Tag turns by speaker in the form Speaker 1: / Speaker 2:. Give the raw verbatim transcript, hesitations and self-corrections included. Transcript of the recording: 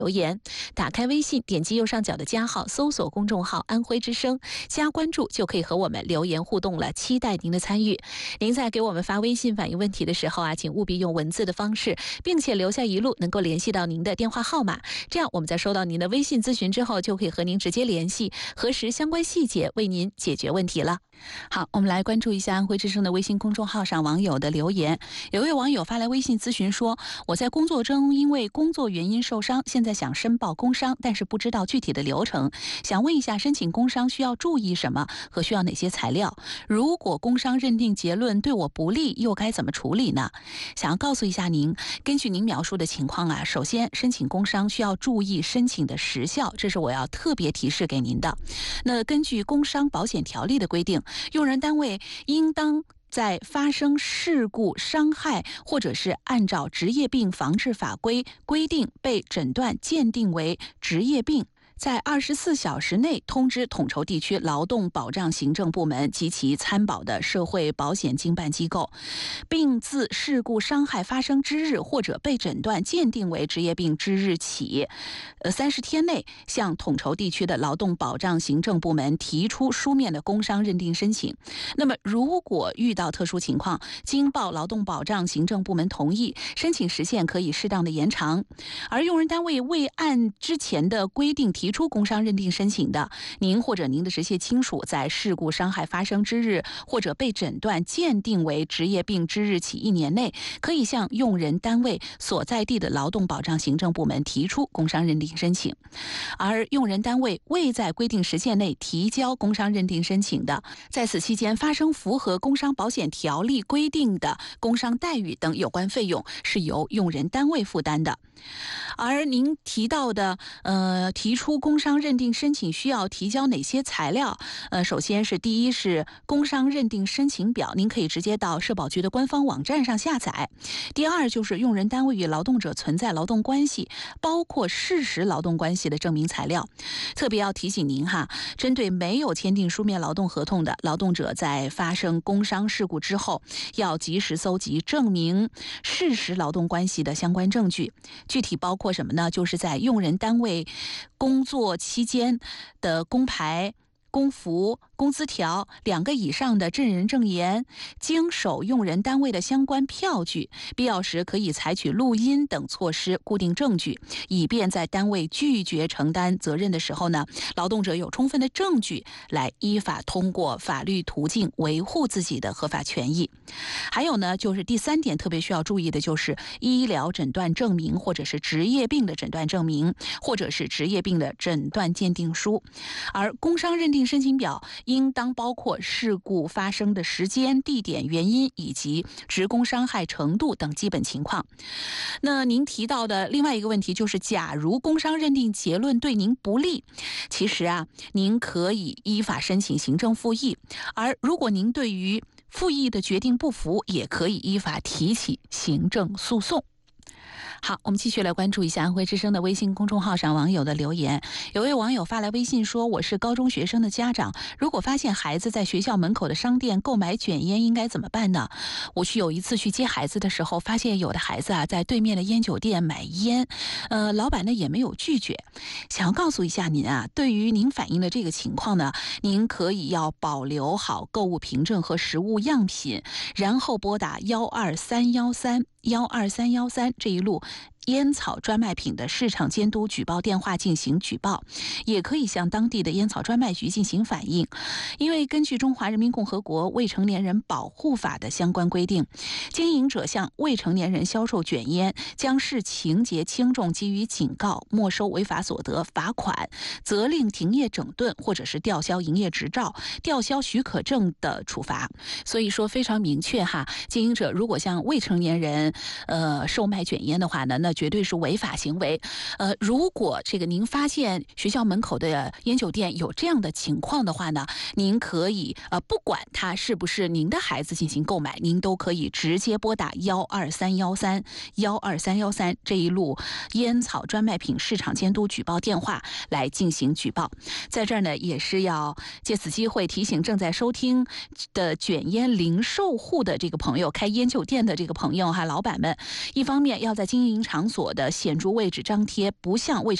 Speaker 1: 留言，打开微信，点击右上角的加号，搜索公众号安徽之声，加关注就可以和我们留言互动了，期待您的参与。您在给我们发微信反映问题的时候啊，请务必用文字的方式，并且留下一路能够联系到您的电话号码，这样我们在收到您的微信咨询之后，就可以和您直接联系，核实相关细节，为您解决问题了。好，我们来关注一下安徽之声的微信公众号上网友的留言。有位网友发来微信咨询说，我在工作中因为工作原因受伤，现在想申报工伤，但是不知道具体的流程，想问一下申请工伤需要注意什么和需要哪些材料？如果工伤认定结论对我不利，又该怎么处理呢？想要告诉一下您，根据您描述的情况啊，首先申请工伤需要注意申请的时效，这是我要特别提示给您的。那根据工伤保险条例的规定，用人单位应当在发生事故、伤害，或者是按照职业病防治法规规定被诊断鉴定为职业病，在二十四小时内通知统筹地区劳动保障行政部门及其参保的社会保险经办机构，并自事故伤害发生之日或者被诊断鉴定为职业病之日起，呃，三十天内向统筹地区的劳动保障行政部门提出书面的工伤认定申请。那么，如果遇到特殊情况，经报劳动保障行政部门同意，申请时限可以适当的延长。而用人单位未按之前的规定提出工伤认定申请的，您或者您的直系亲属在事故伤害发生之日或者被诊断鉴定为职业病之日起一年内，可以向用人单位所在地的劳动保障行政部门提出工伤认定申请。而用人单位未在规定时限内提交工伤认定申请的，在此期间发生符合工伤保险条例规定的工伤待遇等有关费用，是由用人单位负担的。而您提到的呃，提出工伤认定申请需要提交哪些材料？呃，首先是第一是工伤认定申请表，您可以直接到社保局的官方网站上下载。第二就是用人单位与劳动者存在劳动关系，包括事实劳动关系的证明材料。特别要提醒您哈，针对没有签订书面劳动合同的劳动者，在发生工伤事故之后，要及时搜集证明事实劳动关系的相关证据。具体包括什么呢？就是在用人单位工作期间的工牌、工服、工资条两个以上的证人证言，经手用人单位的相关票据，必要时可以采取录音等措施固定证据，以便在单位拒绝承担责任的时候呢，劳动者有充分的证据来依法通过法律途径维护自己的合法权益。还有呢，就是第三点特别需要注意的，就是医疗诊断证明或者是职业病的诊断证明，或者是职业病的诊断鉴定书。而工伤认定申请表应当包括事故发生的时间、地点、原因以及职工伤害程度等基本情况。那您提到的另外一个问题就是，假如工伤认定结论对您不利，其实啊，您可以依法申请行政复议，而如果您对于复议的决定不服，也可以依法提起行政诉讼。好，我们继续来关注一下安徽之声的微信公众号上网友的留言。有位网友发来微信说，我是高中学生的家长，如果发现孩子在学校门口的商店购买卷烟，应该怎么办呢？我去有一次去接孩子的时候，发现有的孩子啊在对面的烟酒店买烟，呃，老板呢也没有拒绝。想要告诉一下您啊，对于您反映的这个情况呢，您可以要保留好购物凭证和实物样品，然后拨打幺二三幺三幺二三幺三这一路烟草专卖品的市场监督举报电话进行举报，也可以向当地的烟草专卖局进行反映。因为根据《中华人民共和国未成年人保护法》的相关规定，经营者向未成年人销售卷烟，将视情节轻重给予警告、没收违法所得、罚款、责令停业整顿，或者是吊销营业执照、吊销许可证的处罚。所以说非常明确哈，经营者如果向未成年人呃售卖卷烟的话呢，那绝对是违法行为。呃，如果这个您发现学校门口的烟酒店有这样的情况的话呢，您可以呃不管它是不是您的孩子进行购买，您都可以直接拨打幺二三幺三幺二三幺三这一路烟草专卖品市场监督举报电话来进行举报。在这儿呢，也是要借此机会提醒正在收听的卷烟零售户的这个朋友，开烟酒店的这个朋友哈，老板们，一方面要在经营场场所的显著位置张贴不向卫